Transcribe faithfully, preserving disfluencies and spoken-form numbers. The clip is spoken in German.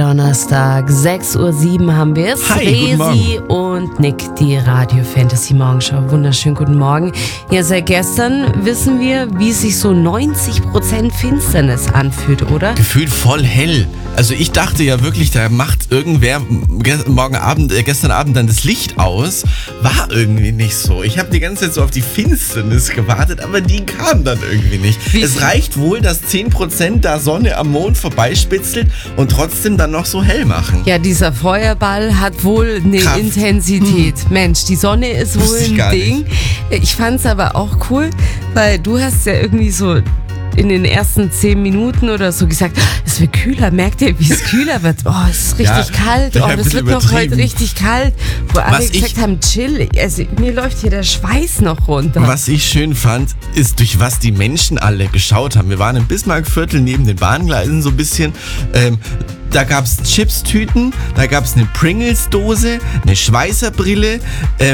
Donnerstag, sechs Uhr sieben haben wir es. Hi, guten Resi und Nick, die Radio Fantasy Morgenschau. Wunderschönen guten Morgen. Ja, seit gestern wissen wir, wie sich so neunzig Prozent Finsternis anfühlt, oder? Gefühlt voll hell. Also ich dachte ja wirklich, da macht irgendwer ge- morgen Abend, äh, gestern Abend dann das Licht aus. War irgendwie nicht so. Ich habe die ganze Zeit so auf die Finsternis gewartet, aber die kam dann irgendwie nicht. Wie es viel? reicht wohl, dass zehn Prozent da Sonne am Mond vorbeispitzelt und trotzdem dann noch so hell machen. Ja, dieser Feuerball hat wohl eine Kraft. Intensität. Mensch, die Sonne ist wohl Wusste ich ein gar Ding. Ich fand's aber auch cool, weil du hast ja irgendwie so in den ersten zehn Minuten oder so gesagt, es wird kühler. Merkt ihr, wie es kühler wird? Oh, es ist richtig Ja, kalt. ich Oh, hab ein das bisschen wird noch heute übertrieben. richtig kalt. Wo alle Was gesagt ich- haben, chill. Also, mir läuft hier der Schweiß noch runter. Was ich schön fand, ist, durch was die Menschen alle geschaut haben. Wir waren im Bismarckviertel neben den Bahngleisen so ein bisschen. Ähm, da gab es Chips-Tüten, da gab es eine Pringles-Dose, eine Schweißerbrille, ähm,